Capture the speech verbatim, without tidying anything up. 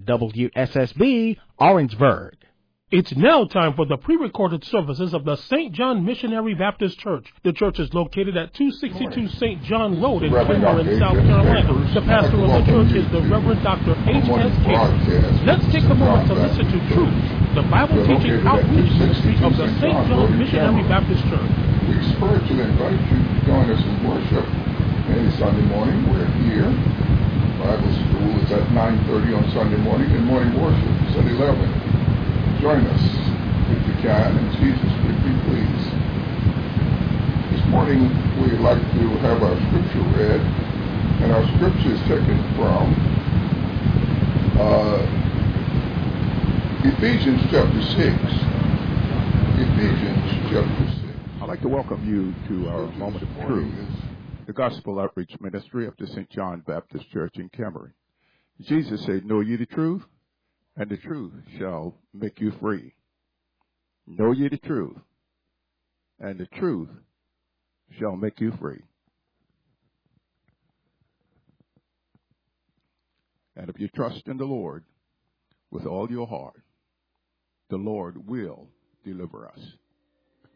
W S S B, Orangeburg. It's now time for the pre-recorded services of the Saint John Missionary Baptist Church. The church is located at two sixty-two Saint John Road in Cameron, South Carolina. The pastor of the church is the Reverend Doctor H S King. Let's take a moment to listen to Truth, the Bible teaching outreach ministry of the Saint John Missionary Baptist Church. We spiritually invite you to join us in worship any Sunday morning. We're here. Bible school is at nine thirty on Sunday morning, and morning worship is at eleven. Join us if you can, and Jesus would be pleased. This morning we'd like to have our scripture read, and our scripture is taken from uh, Ephesians chapter six. Ephesians chapter six. I'd like to welcome you to our moment of truth, the gospel outreach ministry of the Saint John Baptist Church in Cameron. Jesus said, "Know ye the truth, and the truth shall make you free." Know ye the truth, and the truth shall make you free. And if you trust in the Lord with all your heart, the Lord will deliver us.